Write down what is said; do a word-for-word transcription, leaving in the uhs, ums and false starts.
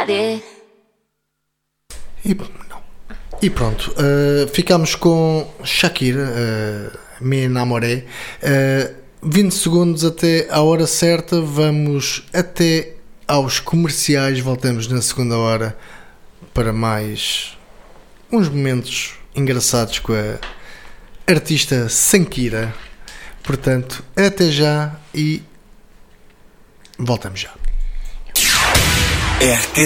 nadie. E, não. E pronto, uh, ficamos com Shakira, uh, Me Enamoré. Uh, vinte segundos até à hora certa, vamos até aos comerciais, voltamos na segunda hora para mais uns momentos engraçados com a artista Shakira. Portanto, até já e voltamos já.